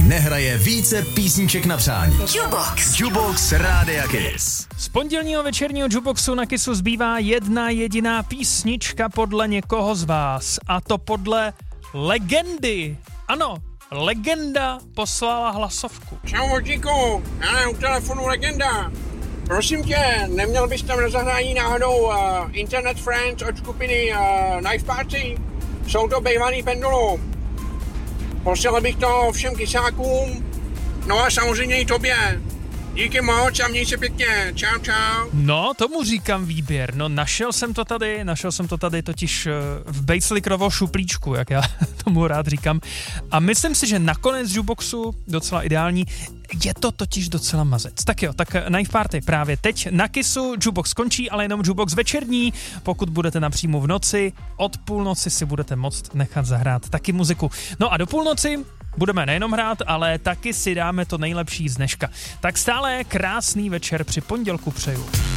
nehraje více písniček na přání. Jukebox Rádia Kiss. Z pondělního večerního Jukeboxu na Kissu zbývá jedna jediná písnička podle někoho z vás. A to podle legendy. Ano, legenda poslala hlasovku. Čau, Hodíku, já u telefonu legenda. Prosím tě, neměl bys tam na zahrání náhodou Internet Friends od skupiny Knife Party? Jsou to bejvaný pendulum. Poslal bych to všem kysákům, no a samozřejmě i tobě. Díky moc a měj se pěkně. Čau, čau. No, tomu říkám výběr. No, našel jsem to tady totiž v Bejslikrovo šuplíčku, jak já tomu rád říkám. A myslím si, že nakonec Jukeboxu docela ideální. Je to totiž docela mazec. Tak jo, tak Knife Party právě teď na Kissu. Jukebox končí, ale jenom Jukebox večerní. Pokud budete napřímo v noci, od půlnoci si budete moct nechat zahrát taky muziku. No a do půlnoci budeme nejenom hrát, ale taky si dáme to nejlepší z dneška. Tak stále krásný večer při pondělku přeju.